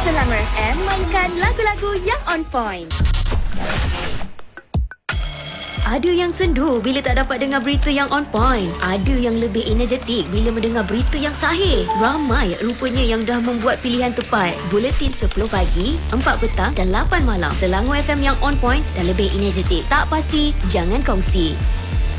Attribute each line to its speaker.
Speaker 1: Selangor FM mainkan lagu-lagu yang on point.
Speaker 2: Ada yang sendu bila tak dapat dengar berita yang on point. Ada yang lebih energetik bila mendengar berita yang sahih. Ramai rupanya yang dah membuat pilihan tepat. Buletin 10 pagi, 4 petang dan 8 malam. Selangor FM yang on point dan lebih energetik. Tak pasti, jangan kongsi.